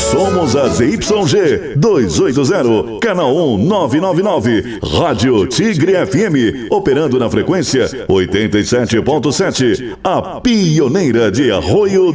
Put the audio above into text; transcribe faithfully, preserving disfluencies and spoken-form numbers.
Somos a Z Y G duzentos e oitenta, canal um nove nove nove, Rádio Tigre F M, operando na frequência oitenta e sete ponto sete, a pioneira de Arroio